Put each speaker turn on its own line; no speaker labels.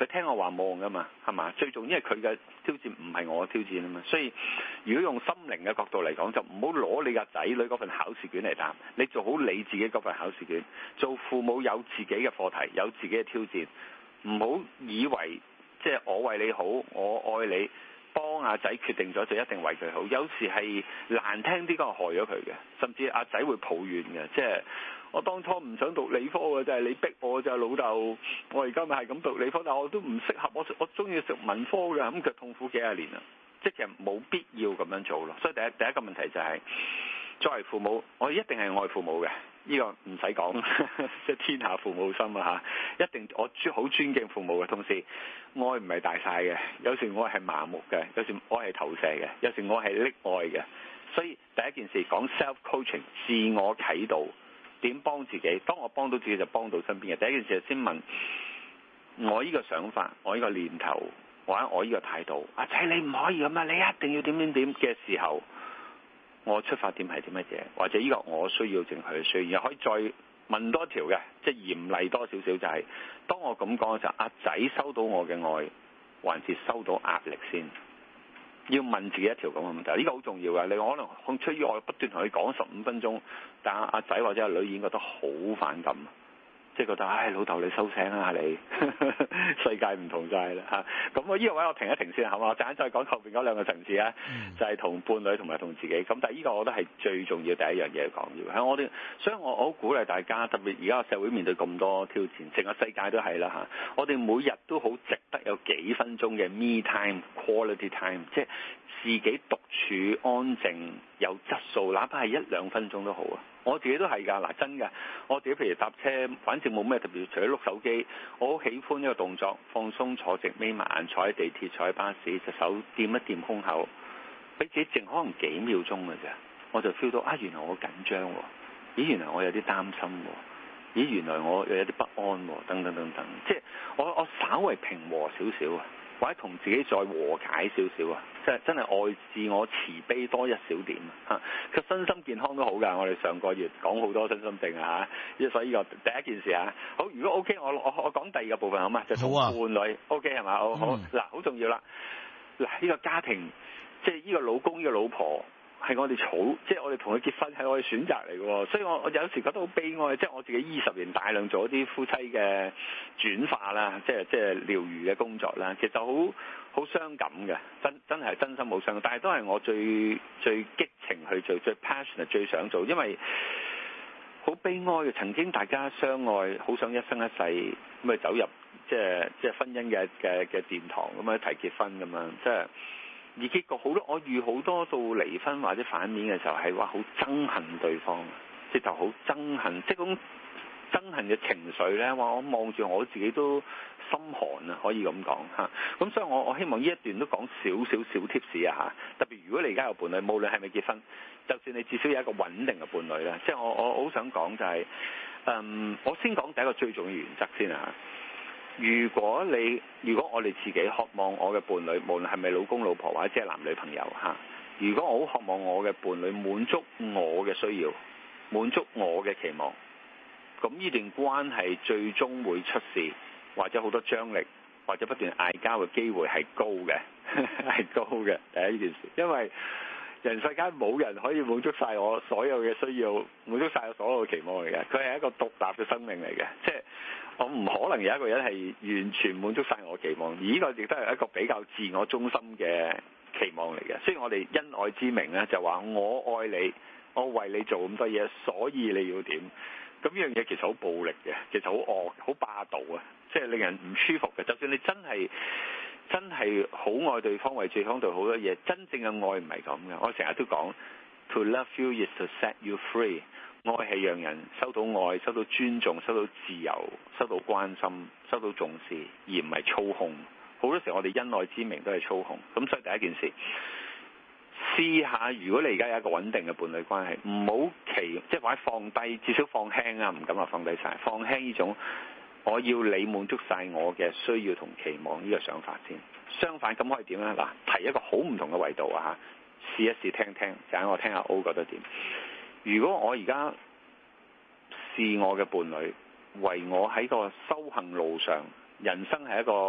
佢聽我話冇用噶嘛，係嘛？最重要係佢嘅挑戰唔係我嘅挑戰啊嘛。所以如果用心靈嘅角度嚟講，就唔好攞你個仔女嗰份考試卷嚟答，你做好你自己嗰份考試卷。做父母有自己嘅課題，有自己嘅挑戰，唔好以為即係我為你好，我愛你，幫阿仔決定咗就一定為佢好。有時係難聽啲講害咗佢嘅，甚至阿仔會抱怨嘅，即係我當初唔想讀理科嘅，就係你逼我就老豆，我而家咪係咁讀理科，但我都唔適合，我中意讀文科嘅，咁佢痛苦幾廿年啦，即係其實冇必要咁樣做咯。所以第一個問題就係作為父母，我一定係愛父母嘅。呢個唔使講，即係天下父母心啊嚇！一定我好尊敬父母嘅，同時愛唔係大晒嘅，有時我係麻木嘅，有時我係投射嘅，有時我係溺愛嘅。所以第一件事講 self coaching， 自我啟導，點幫自己？當我幫到自己就幫到身邊嘅。第一件事就先問我呢個想法，我呢個念頭，或者我呢個態度。阿仔你唔可以咁啊！你一定要點嘅時候。我出發點係啲乜嘢，或者呢個我需要定佢嘅需要，然後可以再問多一條嘅，即係嚴厲多少少就係、是，當我咁講嘅時候，阿仔收到我嘅愛，還是收到壓力先？要問自己一條咁嘅問題，呢個好重要嘅。你可能出於我不斷同佢講15分鐘，但阿仔或者阿女已經覺得好反感。即係覺得，老豆你收聲啦你，世界唔同晒啦嚇。咁我呢個位我停一停先，係嘛？我陣間再講後邊嗰兩個層次啊，就係同伴侶同埋同自己。咁但係呢個我覺得係最重要第一樣嘢講要。喺我哋，所以我好鼓勵大家，特別而家社會面對咁多挑戰，成個世界都係啦嚇。我哋每日都好值得有幾分鐘嘅 me time、quality time， 即係自己獨處安靜有質素，哪怕係1-2分鐘都好啊。我自己都係㗎，嗱真㗎。我自己譬如搭車，反正冇咩特別，除咗碌手機，我好喜歡一個動作，放鬆坐直，眯埋眼，坐喺地鐵，坐喺巴士，隻手掂一掂胸口，俾自己靜可能幾秒鐘㗎啫，我就 feel 到原來我緊張喎，咦原來我有啲擔心喎，咦原來我又有啲不安喎，等等等等，即係我稍為平和少少啊。或者同自己再和解少少啊，即係真係愛自我慈悲多一小點啊！佢身心健康都好㗎，我哋上個月講好多身心症啊嚇，所以呢個第一件事啊，好，如果 OK，我講第二個部分好嘛，就同伴侶 OK 係嘛？好嗱，好重要啦，嗱呢個家庭即係呢個老公呢個老婆。係我哋即係我哋同佢結婚係我哋選擇嚟嘅喎，所以我有時覺得好悲哀，即係我自己20年大量做一啲夫妻嘅轉化啦，即係療癒嘅工作啦，其實好傷感嘅，真係真心好傷感，但係都係我最激情去做，最 passionate 最想做，因為好悲哀嘅，曾經大家相愛，好想一生一世咁走入即係婚姻嘅殿堂咁樣一齊結婚咁樣，即係。而結果好多，我遇好多到離婚或者反面嘅時候係話好憎恨對方，直頭好憎恨，即係嗰種憎恨嘅情緒咧。話我望住我自己都心寒啊，可以咁講嚇。咁所以我希望呢一段都講少 tips 啊嚇。特別如果你而家有伴侶，無論係咪結婚，就算你至少有一個穩定嘅伴侶啦。即係我好想講就係，我先講第一個最重要原則先啊。如果我哋自己渴望我嘅伴侶，無論係咪老公老婆或者即係男女朋友嚇，如果我好渴望我嘅伴侶滿足我嘅需要，滿足我嘅期望，咁呢段關係最終會出事，或者好多張力，或者不斷嗌交嘅機會係高嘅，係高嘅第一件事，因為人世間冇人可以滿足晒我所有嘅需要，滿足晒我所有嘅期望嚟嘅，佢係一個獨立嘅生命嚟嘅，即係我唔可能有一個人係完全滿足晒我嘅期望，而呢個亦都係一個比較自我中心嘅期望嚟嘅。所以我哋恩愛之名咧就話我愛你，我為你做咁多嘢，所以你要點？咁呢樣嘢其實好暴力嘅，其實好惡、好霸道啊，即係令人唔舒服嘅。就算你真係好愛對方，為對方做好多嘢，真正嘅愛唔係咁嘅。我成日都講 ，to love you is to set you free。愛係讓人收到愛、收到尊重、收到自由、收到關心、收到重視，而唔係操控。好多時候我哋恩愛之名都係操控。咁所以第一件事，試下如果你而家有一個穩定嘅伴侶關係，唔好即係或者放低，至少放輕啊，唔敢話放低晒，放輕呢種。我要你滿足晒我嘅需要同期望呢個想法先。相反咁可以點咧？嗱，提一個好唔同嘅維度啊嚇，試一試聽聽，就係我聽下 O 覺得點。如果我而家視我嘅伴侶為我喺個修行路上，人生係一個